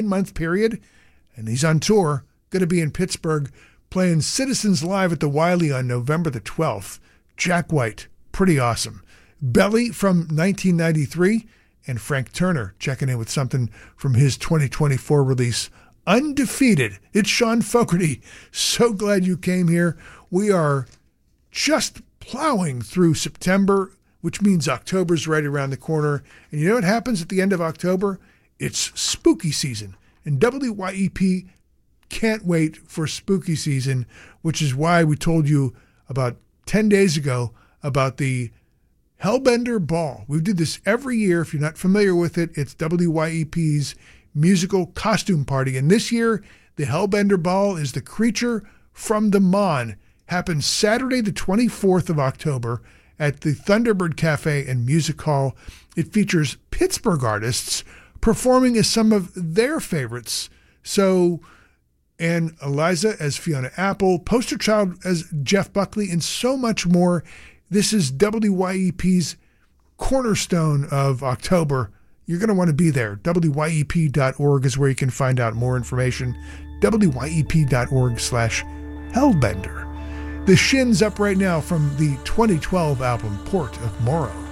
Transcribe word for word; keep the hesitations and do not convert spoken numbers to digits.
month period, and he's on tour, going to be in Pittsburgh playing Citizens Live at the Wiley on November the twelfth. Jack White, pretty awesome. Belly from nineteen ninety-three, and Frank Turner checking in with something from his twenty twenty-four release, Undefeated. It's Sean Fogarty. So glad you came here. We are just plowing through September, which means October's right around the corner. And you know what happens at the end of October? It's spooky season. And W Y E P can't wait for spooky season, which is why we told you about ten days ago about the Hellbender Ball. We do this every year. If you're not familiar with it, it's W Y E P's musical costume party. And this year, the Hellbender Ball is The Creature from the Mon. Happens Saturday the twenty-fourth of October at the Thunderbird Cafe and Music Hall. It features Pittsburgh artists performing as some of their favorites. So, and Eliza as Fiona Apple, Poster Child as Jeff Buckley, and so much more. This is W Y E P's cornerstone of October. You're going to want to be there. W Y E P dot org is where you can find out more information. W Y E P dot org slash Hellbender. The Shin's up right now from the twenty twelve album Port of Morrow.